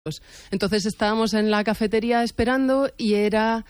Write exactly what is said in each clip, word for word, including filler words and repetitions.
Entonces estábamos en la cafetería esperando y era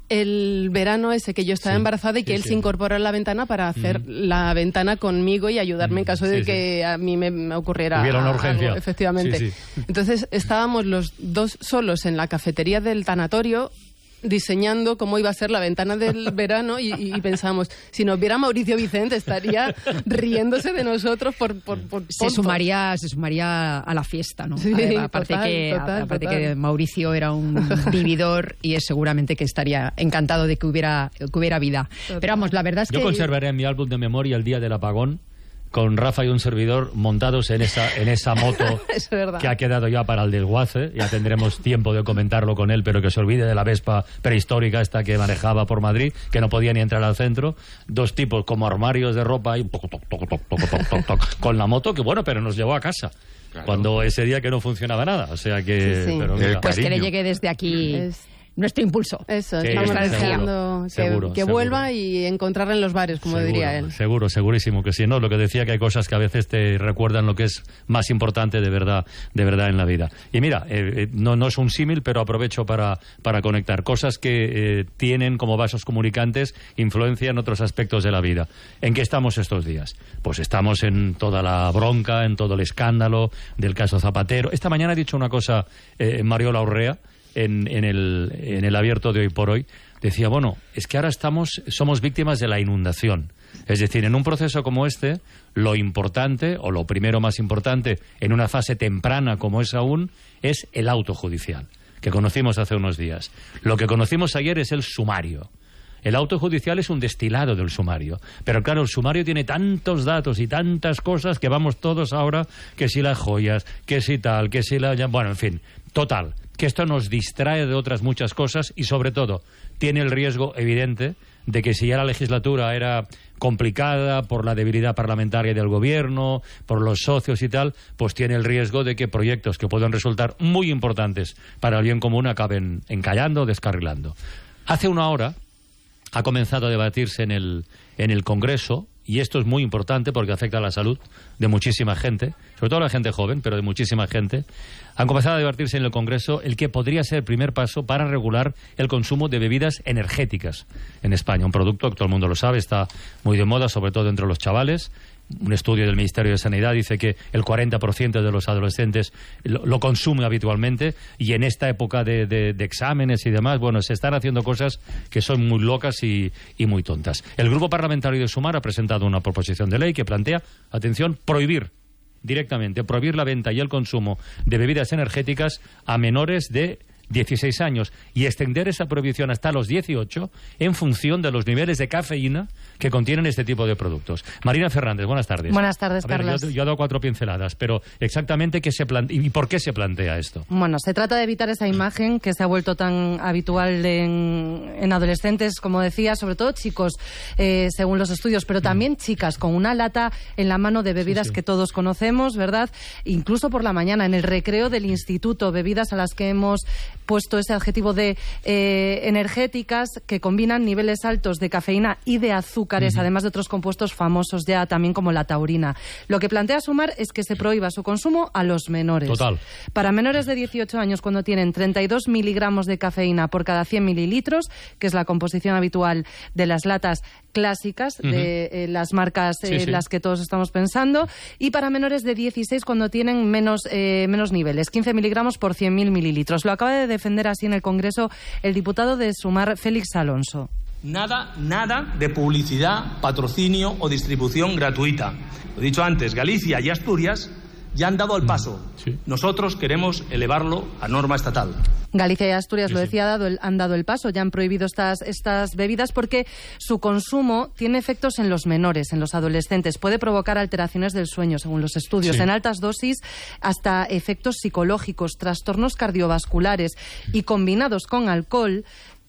el verano ese que yo estaba sí, embarazada y que sí, él sí. se incorporó a la ventana para hacer mm. la ventana conmigo y ayudarme mm. en caso de sí, que sí. a mí me, me ocurriera Hubiera una urgencia. Algo, efectivamente. Sí, sí. Entonces estábamos los dos solos en la cafetería del tanatorio diseñando cómo iba a ser la ventana del verano y, y, y pensamos, si nos viera Mauricio Vicente estaría riéndose de nosotros por... por, por se, sumaría, se sumaría a la fiesta, ¿no? Sí, aparte total, que, total, aparte total. que Mauricio era un vividor y es seguramente que estaría encantado de que hubiera, que hubiera vida. Total. Pero vamos, la verdad es Yo que... Yo conservaré en mi álbum de memoria el día del apagón con Rafa y un servidor montados en esa en esa moto que ha quedado ya para el desguace. Ya tendremos tiempo de comentarlo con él, pero que se olvide de la Vespa prehistórica esta que manejaba por Madrid, que no podía ni entrar al centro. Dos tipos como armarios de ropa y toc, toc, toc, toc, toc, toc, toc, toc, con la moto, que bueno, pero nos llevó a casa. Claro. Cuando ese día que no funcionaba nada. O sea que... Sí, sí. Pero mira, pues cariño. Que le llegue desde aquí... Es... nuestro impulso. Eso, sí, estamos seguro, deseando que, seguro, que seguro. vuelva y encontrarla en los bares, como seguro, diría él. Seguro, segurísimo que sí. No, lo que decía, que hay cosas que a veces te recuerdan lo que es más importante de verdad, de verdad en la vida. Y mira, eh, no, no es un símil, pero aprovecho para, para conectar cosas que eh, tienen como vasos comunicantes influencia en otros aspectos de la vida. ¿En qué estamos estos días? Pues estamos en toda la bronca, en todo el escándalo del caso Zapatero. Esta mañana ha dicho una cosa eh, Mariola Urrea, En, en, el, en el abierto de Hoy por Hoy, decía, bueno, es que ahora estamos, somos víctimas de la inundación. Es decir, en un proceso como este, lo importante, o lo primero más importante, en una fase temprana como es aún, es el auto judicial, que conocimos hace unos días. Lo que conocimos ayer es el sumario. El auto judicial es un destilado del sumario. Pero claro, el sumario tiene tantos datos y tantas cosas que vamos todos ahora, que si las joyas, que si tal, que si la... Bueno, en fin, total, que esto nos distrae de otras muchas cosas y sobre todo tiene el riesgo evidente de que si ya la legislatura era complicada por la debilidad parlamentaria del gobierno, por los socios y tal, pues tiene el riesgo de que proyectos que puedan resultar muy importantes para el bien común acaben encallando o descarrilando. Hace una hora ha comenzado a debatirse en el, en el Congreso, y esto es muy importante porque afecta a la salud de muchísima gente, sobre todo a la gente joven, pero de muchísima gente. Han comenzado a debatirse en el Congreso el que podría ser el primer paso para regular el consumo de bebidas energéticas en España. Un producto que todo el mundo lo sabe, está muy de moda, sobre todo entre los chavales. Un estudio del Ministerio de Sanidad dice que el cuarenta por ciento de los adolescentes lo, lo consume habitualmente, y en esta época de, de, de exámenes y demás, bueno, se están haciendo cosas que son muy locas y, y muy tontas. El Grupo Parlamentario de Sumar ha presentado una proposición de ley que plantea, atención, prohibir directamente, prohibir la venta y el consumo de bebidas energéticas a menores de dieciséis años y extender esa prohibición hasta los dieciocho en función de los niveles de cafeína que contienen este tipo de productos. Marina Fernández, buenas tardes. Buenas tardes, a ver, Carlos. Yo, yo he dado cuatro pinceladas, pero exactamente qué se plantea y por qué se plantea esto. Bueno, se trata de evitar esa imagen que se ha vuelto tan habitual en, en adolescentes, como decía, sobre todo chicos, eh, según los estudios, pero también chicas con una lata en la mano de bebidas sí, sí. que todos conocemos, ¿verdad? Incluso por la mañana, en el recreo del instituto, bebidas a las que hemos puesto ese adjetivo de eh, energéticas, que combinan niveles altos de cafeína y de azúcares, uh-huh. además de otros compuestos famosos ya también como la taurina. Lo que plantea Sumar es que se prohíba su consumo a los menores. Total. Para menores de dieciocho años, cuando tienen treinta y dos miligramos de cafeína por cada cien mililitros, que es la composición habitual de las latas clásicas, uh-huh. de eh, las marcas eh, sí, sí. las que todos estamos pensando, y para menores de dieciséis cuando tienen menos, eh, menos niveles, quince miligramos por cien mil mililitros. Lo acaba de defender así en el Congreso el diputado de Sumar, Félix Alonso. Nada, nada de publicidad, patrocinio o distribución gratuita. Lo he dicho antes, Galicia y Asturias ya han dado el paso. Sí. Nosotros queremos elevarlo a norma estatal. Galicia y Asturias, sí, lo decía, sí. dado el, han dado el paso, ya han prohibido estas, estas bebidas porque su consumo tiene efectos en los menores, en los adolescentes. Puede provocar alteraciones del sueño, según los estudios. Sí. En altas dosis, hasta efectos psicológicos, trastornos cardiovasculares y combinados con alcohol,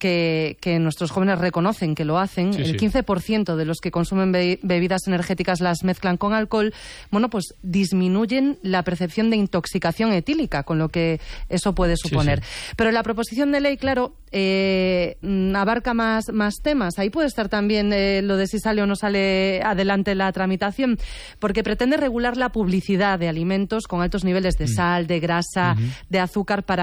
que, que nuestros jóvenes reconocen que lo hacen. Sí, el sí. quince por ciento de los que consumen be- bebidas energéticas las mezclan con alcohol. Bueno, pues disminuyen la percepción de intoxicación etílica, con lo que eso puede suponer. Sí, sí. Pero la proposición de ley, claro, eh, abarca más, más temas. Ahí puede estar también eh, lo de si sale o no sale adelante la tramitación, porque pretende regular la publicidad de alimentos con altos niveles de sal, de grasa, uh-huh. de azúcar para